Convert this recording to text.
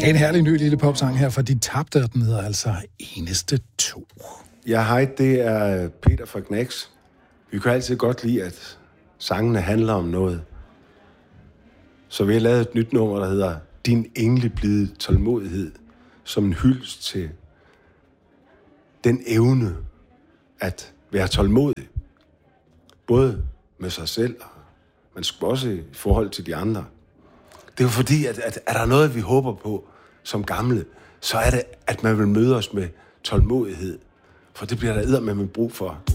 En herlig ny lille popsang her, for De Tabte, den hedder altså Eneste To. Ja, hej, det er Peter fra Knacks. Vi kan altid godt lide, at sangene handler om noget. Så vi har lavet et nyt nummer, der hedder Din engleblide tålmodighed, som en hyldest til den evne at være tålmodig. Både med sig selv, men også i forhold til de andre. Det er jo fordi, at er der noget, vi håber på som gamle, så er det, at man vil møde os med tålmodighed. For det bliver der eddermame brug for.